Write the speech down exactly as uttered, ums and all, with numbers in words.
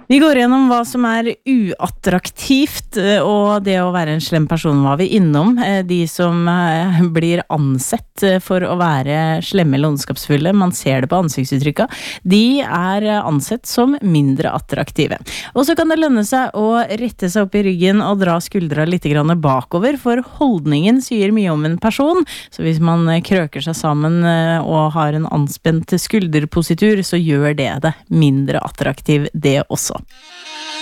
Vi går gjennom hva som er uattraktivt, og det å være en slem person var vi innom. De som blir ansett for å være slemme eller ondskapsfulle, man ser det på ansiktsuttrykket, de er ansett som mindre attraktive. Og så kan det lønne seg å rette seg opp i ryggen og dra skuldra litt grann bakover, for holdningen sier mye om en person. Så hvis man krøker seg sammen og har en anspent skulderpositur, så gjør det det mindre attraktiv det også.